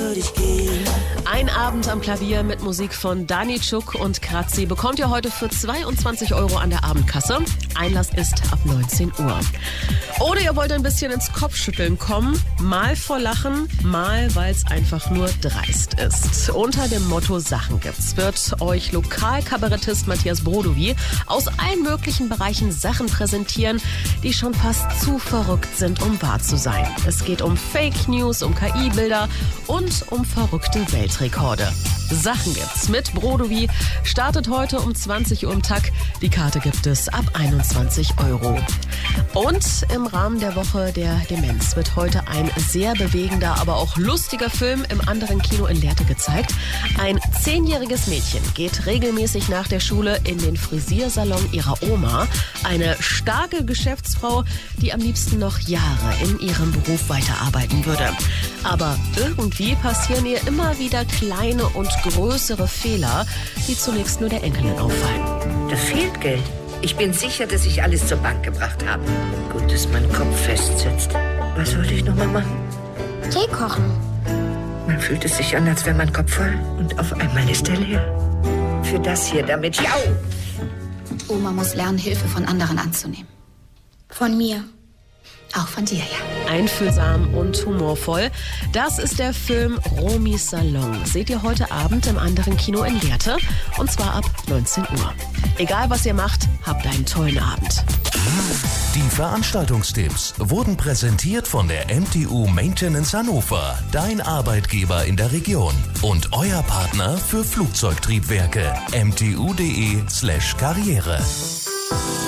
würde ich gehen. Ein Abend am Klavier mit Musik von Daniczuk und Kratzi bekommt ihr heute für 22 € an der Abendkasse. Einlass ist ab 19 Uhr. Oder ihr wollt ein bisschen ins Kopfschütteln kommen, mal vor Lachen, mal weil es einfach nur dreist ist. Unter dem Motto Sachen gibt's wird euch Lokalkabarettist Matthias Brodowy aus allen möglichen Bereichen Sachen präsentieren, die schon fast zu verrückt sind, um wahr zu sein. Es geht um Fake News, um KI-Bilder und um verrückte Weltrekorde. Sachen gibt's mit Brodowy. Startet heute um 20 Uhr im Tag. Die Karte gibt es ab 21 €. Und im Rahmen der Woche der Demenz wird heute ein sehr bewegender, aber auch lustiger Film im anderen Kino in Lehrte gezeigt. Ein 10-jähriges Mädchen geht regelmäßig nach der Schule in den Frisiersalon ihrer Oma. Eine starke Geschäftsfrau, die am liebsten noch Jahre in ihrem Beruf weiterarbeiten würde. Aber irgendwie passieren ihr immer wieder kleine und größere Fehler, die zunächst nur der Enkelin auffallen. Da fehlt Geld. Ich bin sicher, dass ich alles zur Bank gebracht habe. Gut, dass mein Kopf festsitzt. Was wollte ich nochmal machen? Tee kochen. Man fühlt es sich an, als wäre mein Kopf voll. Und auf einmal ist er leer. Für das hier, damit... Jau! Oma muss lernen, Hilfe von anderen anzunehmen. Von mir. Auch von dir, ja. Einfühlsam und humorvoll. Das ist der Film Romis Salon. Seht ihr heute Abend im anderen Kino in Lehrte. Und zwar ab 19 Uhr. Egal was ihr macht, habt einen tollen Abend. Die Veranstaltungstipps wurden präsentiert von der MTU Maintenance Hannover, dein Arbeitgeber in der Region und euer Partner für Flugzeugtriebwerke. mtu.de/karriere.